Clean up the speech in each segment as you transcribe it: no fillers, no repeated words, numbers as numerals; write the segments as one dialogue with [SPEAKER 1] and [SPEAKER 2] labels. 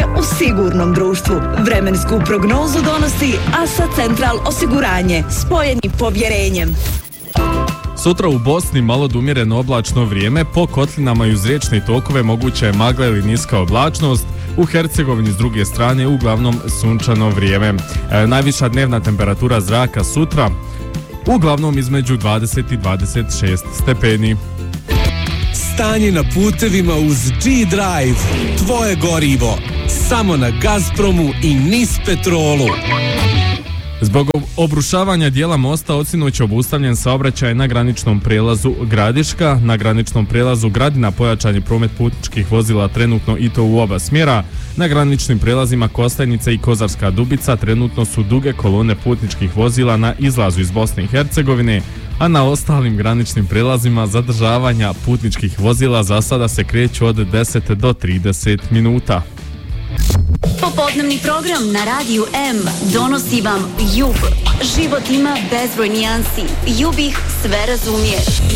[SPEAKER 1] u sigurnom društvu. Vremensku prognozu donosi ASA Central osiguranje, spojeni povjerenjem.
[SPEAKER 2] Sutra u Bosni malo do umjereno oblačno vrijeme, po kotlinama i uz riječne tokove moguća je magla ili niska oblačnost. U Hercegovini s druge strane uglavnom sunčano vrijeme. Najviša dnevna temperatura zraka sutra uglavnom između 20 i 26 stepeni.
[SPEAKER 3] Stanje na putevima uz G-Drive, tvoje gorivo, samo na Gazpromu i NIS Petrolu.
[SPEAKER 2] Zbog obrušavanja dijela mosta od sinoć obustavljen saobraćaj na graničnom prijelazu Gradiška. Na graničnom prijelazu Gradina pojačan je promet putničkih vozila trenutno i to u oba smjera. Na graničnim prijelazima Kostajnica i Kozarska Dubica trenutno su duge kolone putničkih vozila na izlazu iz Bosne i Hercegovine, a na ostalim graničnim prijelazima zadržavanja putničkih vozila za sada se kreću od 10 do 30 minuta.
[SPEAKER 4] Popodnevni program na Radiju M donosi vam Jub. Život ima bezbroj nijansi. Jub ih sve razumije.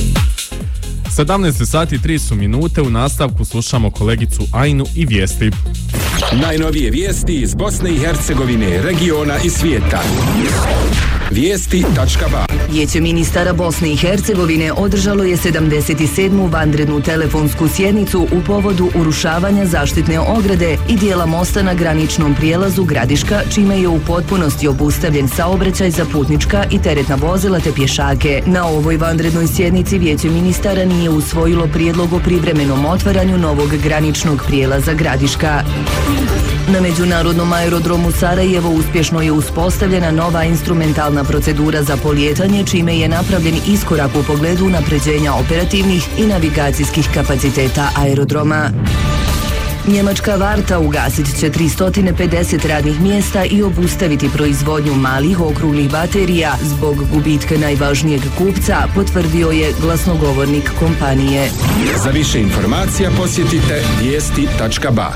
[SPEAKER 2] 17 sati 3 su minute, u nastavku slušamo kolegicu Ajnu i vijesti.
[SPEAKER 5] Najnovije vijesti iz Bosne i Hercegovine, regiona i svijeta. Vijesti.ba.
[SPEAKER 6] Vijeće ministara Bosne i Hercegovine održalo je 77. vanrednu telefonsku sjednicu u povodu urušavanja zaštitne ograde i dijela mosta na graničnom prijelazu Gradiška, čime je u potpunosti obustavljen saobraćaj za putnička i teretna vozila te pješake. Na ovoj vanrednoj sjednici Vijeće ministara nije usvojilo prijedlog o privremenom otvaranju novog graničnog prijelaza Gradiška. Na međunarodnom aerodromu Sarajevo uspješno je uspostavljena nova instrumentalna procedura za polijetanje, čime je napravljen iskorak u pogledu unapređenja operativnih i navigacijskih kapaciteta aerodroma. Njemačka Varta ugasit će 350 radnih mjesta i obustaviti proizvodnju malih okruglih baterija zbog gubitka najvažnijeg kupca, potvrdio je glasnogovornik kompanije.
[SPEAKER 5] Za više informacija posjetite vijesti.ba.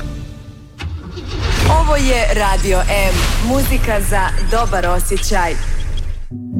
[SPEAKER 7] Ovo je Radio M, muzika za dobar osjećaj.